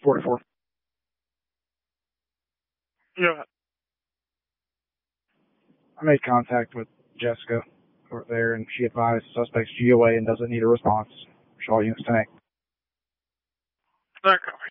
44. Yeah. I made contact with Jessica over there, and she advised suspect's GOA and doesn't need a response. Shaw units 10. Okay.